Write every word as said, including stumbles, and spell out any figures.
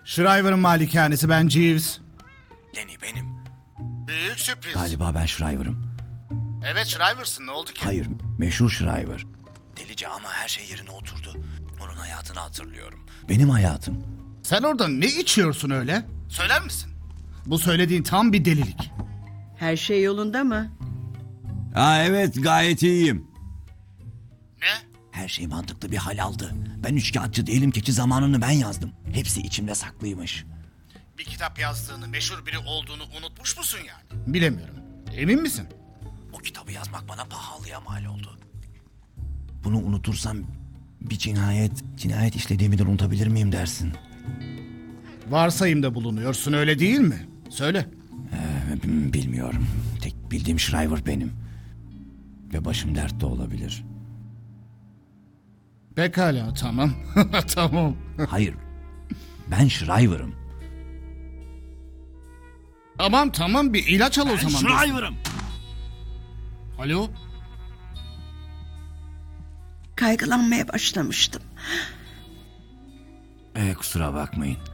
Shriver'ın malikanesi, ben Jeeves. Lenny benim. Büyük sürpriz. Galiba ben Shriver'ım. Evet, Shriver'sın, ne oldu ki? Hayır, meşhur Shriver. Delice ama her şey yerine oturdu. Onun hayatını hatırlıyorum. Benim hayatım. Sen orada ne içiyorsun öyle? Söyler misin? Bu söylediğin tam bir delilik. Her şey yolunda mı? Ha evet, gayet iyiyim. Ne? Her şey mantıklı bir hal aldı. Ben üçkağıtçı değilim, keçi zamanını ben yazdım. Hepsi içimde saklıymış. Bir kitap yazdığını, meşhur biri olduğunu unutmuş musun yani? Bilemiyorum. Emin misin? O kitabı yazmak bana pahalıya mal oldu. Bunu unutursam bir cinayet, cinayet işlediğimi de unutabilir miyim dersin? Varsayımda bulunuyorsun, öyle değil mi? Söyle. Ee, bilmiyorum. Tek bildiğim Shriver benim. Ve başım dertte olabilir. Pekala, tamam. Tamam. Hayır. Ben Shriver'ım. Tamam tamam, bir ilaç al o zaman. Shriver'ım. Alo? Kaygılanmaya başlamıştım. Ee, kusura bakmayın.